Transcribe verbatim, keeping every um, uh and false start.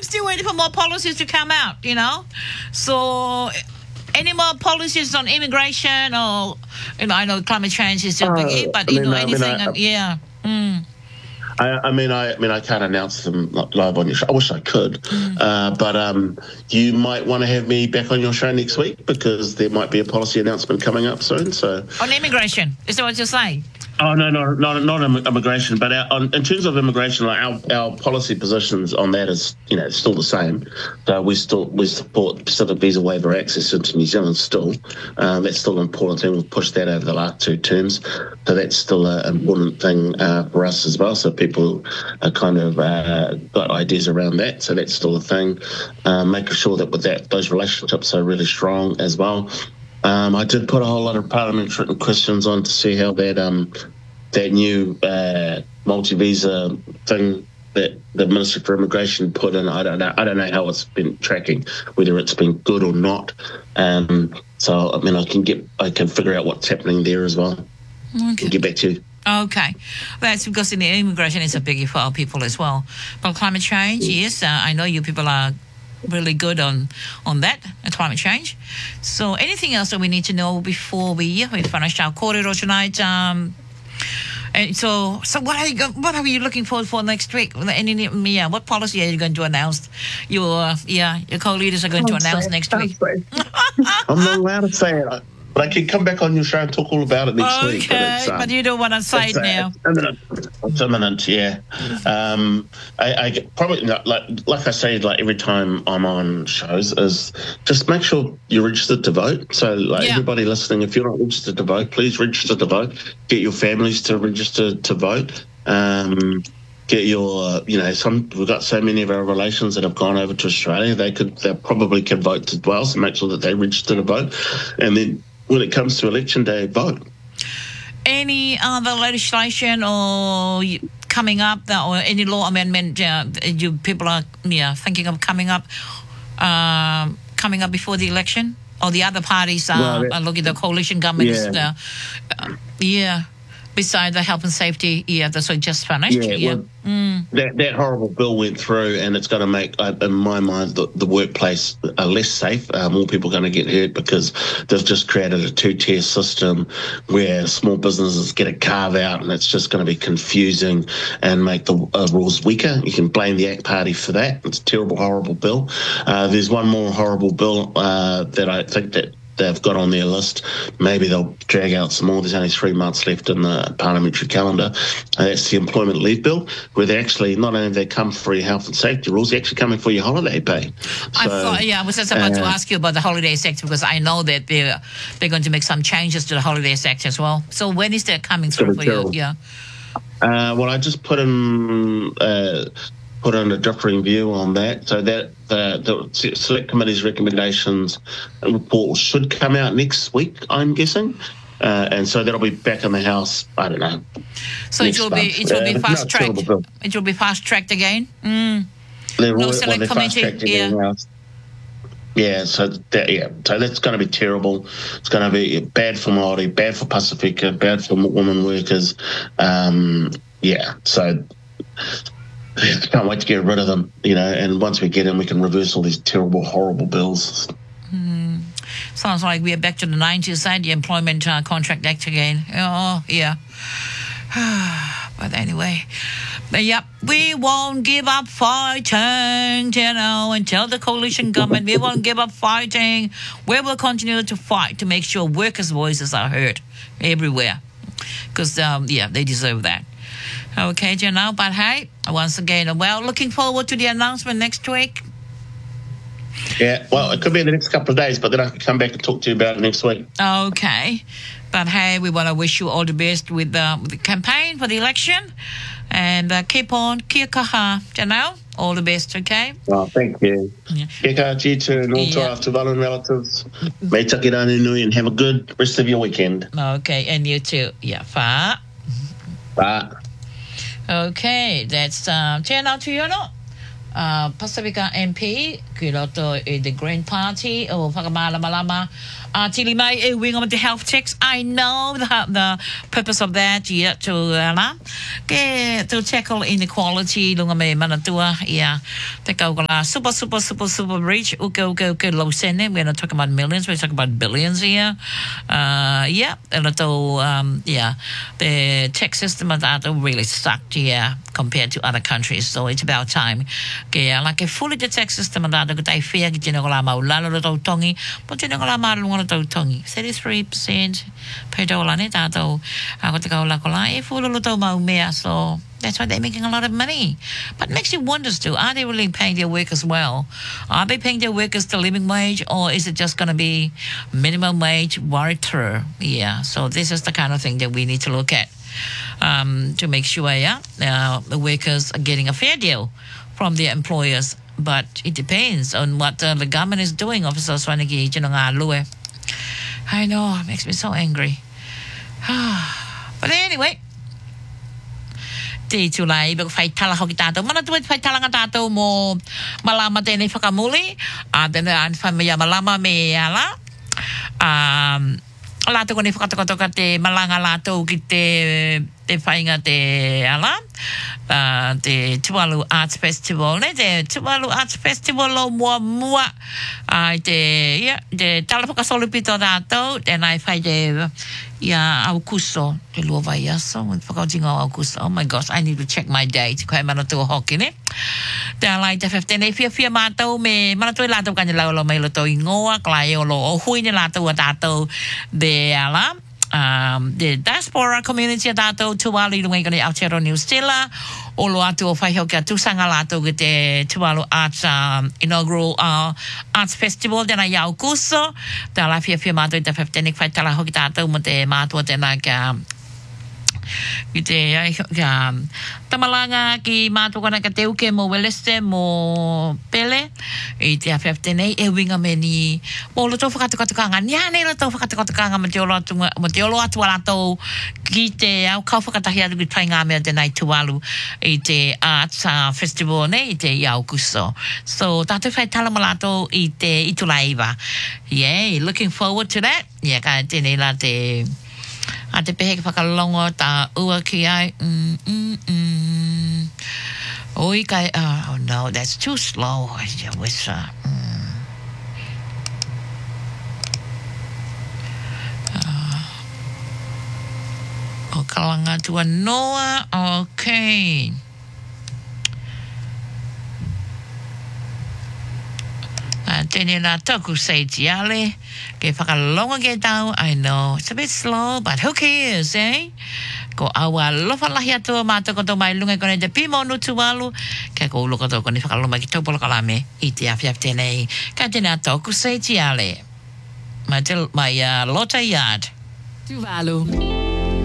still waiting for more policies to come out, you know. So, any more policies on immigration or, you know, I know climate change is still Uh, big, but, I you mean, know, I mean, anything, I- uh, yeah. Mm. I, I mean, I, I mean, I can't announce them li- live on your show. I wish I could, uh, but um, you might want to have me back on your show next week because there might be a policy announcement coming up soon. So, On immigration, is that what you're saying? oh no, no, not not imm- immigration, but our, on, in terms of immigration, like our, our policy positions on that is, you know, still the same. So we still we support Pacific Visa Waiver access into New Zealand still. Um, that's still an important thing. We've pushed that over the last two terms, so that's still an important thing uh, for us as well. So people are kind of uh, got ideas around that. So that's still a thing. Uh, making sure that with that those relationships are really strong as well. Um, I did put a whole lot of parliamentary written questions on to see how that um, that new uh, multi-visa thing that the Minister for Immigration put in. I don't know. I don't know how it's been tracking, whether it's been good or not. Um, so I mean, I can get I can figure out what's happening there as well. Okay. And get back to you. Okay. That's because in the immigration is a biggie for our people as well. But climate change, yes, uh, I know you people are really good on on that, uh, climate change. So anything else that we need to know before we we finish our corridor tonight? Um, and so, so what are you go- what are you looking forward for next week? Any, yeah, what policy are you going to announce? Your yeah, your co-leaders are going to Can't say announce it, next can't week. say it. I'm not allowed to say it, but I can come back on your show and talk all about it next Okay, week. But, it's, um, but you don't want to say It's, it uh, now. It's imminent. It's imminent, yeah. Um, I, I get- probably not- like like I say, like every time I'm on shows, is just make sure you're registered to vote. So, like Yeah. everybody listening, if you're not registered to vote, please register to vote. Get your families to register to vote. Um, get your, you know, some we've got so many of our relations that have gone over to Australia. They could, they probably can vote as well. So make sure that they register to vote, and then when it comes to election day, vote. Any other legislation or y- coming up that, or any law amendment uh, you people are yeah thinking of coming up um, coming up before the election, or the other parties are, Well, that- are looking, the coalition government is Yeah. uh, uh, yeah besides the health and safety, yeah, that's what just finished. Yeah, Yeah, well, mm. That that horrible bill went through, and it's going to make, uh, in my mind, the, the workplace uh, less safe. Uh, more people are going to get hurt because they've just created a two-tier system where small businesses get a carve out, and it's just going to be confusing and make the uh, rules weaker. You can blame the A C T Party for that. It's a terrible, horrible bill. Uh, there's one more horrible bill uh, that I think that they've got on their list. Maybe they'll drag out some more. There's only three months left in the parliamentary calendar. Uh, that's the employment leave bill, where they actually, not only have they come for your health and safety rules, they're actually coming for your holiday pay. I So, thought, yeah, I was just about to uh, ask you about the holiday sector, because I know that they're they're going to make some changes to the holiday sector as well. So when is that coming through gonna for be you? terrible. Yeah. Uh, well, I just put in uh, put in a differing view on that. So that the, the select committee's recommendations and report should come out next week, I'm guessing. Uh, and so that'll be back in the House, I don't know. So it next will be month. it will be Uh, fast no, tracked. terrible bill. It will be fast tracked again. Mm. They're No all- select they're committee, fast-tracked in yeah. the House. Yeah, so that yeah, so that's going to be terrible. It's going to be bad for Māori, bad for Pacifica, bad for women workers. Um, yeah, so can't wait to get rid of them. You know, and once we get in, we can reverse all these terrible, horrible bills. Sounds like we are back to the nineties side, the Employment uh, Contract Act again. Oh, yeah. But anyway, but yep, we won't give up fighting, you know, until the coalition government. We won't give up fighting. We will continue to fight to make sure workers' voices are heard everywhere. Because, um, yeah, they deserve that. Okay, you know, but hey, once again, well, looking forward to the announcement next week. Yeah, well, it could be in the next couple of days, but then I can come back and talk to you about it next week. Okay. But hey, we want to wish you all the best with, uh, with the campaign for the election. And uh, keep on. Kia kaha, you know? All the best, okay? Oh, thank you. Yeah. Kia kaha tu and all to Yeah. our Tuvalu relatives. Me take rāne nui and have a good rest of your weekend. Okay, and you too. Yeah, fa. Bye. Okay, that's uh, tēnā tu yono. uh, Pacifica M P, ki roto e the Green Party, o whakamalama-lama, uh, tili mai e wing on the health checks. I know the, the purpose of that, yeah, to, uh, ke, to tackle inequality, lunga me manatua, yeah, te kaukala, super, super, super, super rich, uke, uke, uke, low sene, we're not talking about millions, we're talking about billions here, uh, yeah, a little, um, yeah, the tax system of that really sucked, yeah, compared to other countries, so it's about time. Okay, like a fully the tax system of that, I fear que tiene la maulala lo tongi, but tiene la malunga lo tongi, thirty-three percent pedola netato, I got to go la cola, if full lo maumea, so that's why they're making a lot of money. But it makes you wonder still, are they really paying their workers well? Are they paying their workers the living wage, or is it just going to be minimum wage, worried through? Yeah, so this is the kind of thing that we need to look at. Um, to make sure, yeah, uh, the workers are getting a fair deal from their employers. But it depends on what uh, the government is doing. Officer Swaniki, I know, it makes me so angry. But anyway, Te tulai bag fai tala hoki tato. Mana tuai fai tala nga tato mo malama tene whakamuli. A tene an whamea malama me ala. Um, Lato ko ni whakatokotoka te malanga lato ki te, te whainga te ala. Uh, te Tuvalu Arts Festival, ne? Te Tuvalu Arts Festival lo mua mua. Ai te, yeah, te talapaka solupito dato. Tēnā i whai te, yeah, Augusto. Te lua vai aso. Whakautinga o Augusto. Oh my gosh, I need to check my date. Koe mana tua hoki, ne? Te alai te fifteen e fia fia mātou me mana tua lātou kanya lau lo mai lo tau ingoa. Klai o lo o hui ne lātou a tātou de ala. Um, the diaspora community dato Tuvalu lungai kani Aotearoa New Zealand o lo atu o whaiho kia tusanga lato ki te Tuvalu Arts um, inaugural uh, Arts Festival tēnā i Augusto tā la fia fia mātou i te fifteen whai tala hoki tātou mo te mātua tēnā kia ki te kia tamalanga ki mātua kana ka te uke mo Weleste mo Pele i te fifteen e winga me ni mo lo tō whakatukatukanga ni ane lo tō whakatukatukanga mo te olo atu mo te olo atu alatou ki te au kau whakatahi atu ki tai ngā mea tēnā i Tuvalu i te Arts uh, Festival ne i te i Augusto so tātou whai tala mo latou i te itulaiwa yay looking forward to that yeah ka tēnei la te a te pehe ka whakalongo tā ua ki ai mm, mm, mm. oi kai uh, oh no that's too slow I wish uh, mm. uh, o kalanga tua noa okay uh, tēnei nā toku seiti ale ke whakalonga ke tau, I know, it's a bit slow, but who cares, eh? Ko awa lofa lahi atua mātou koto mai lunga kone te pimo nu Tuvalu, ke ko ulo koto kone whakalonga ki taupolo kalame, i te awhiaf tēnei, ka tēnā tōku seiti ale. My, my uh, Lotta Yard. Tuvalu.